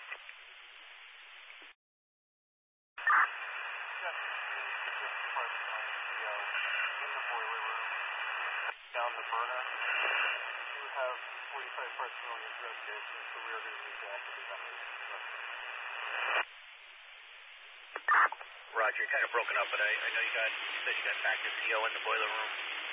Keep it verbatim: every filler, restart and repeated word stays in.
Down the burner. You have forty-five parts per million dress casing, so we are going to need to activate ventilation. Roger, kind of broken up, but I, I know you got, you said you got active C O in the boiler room.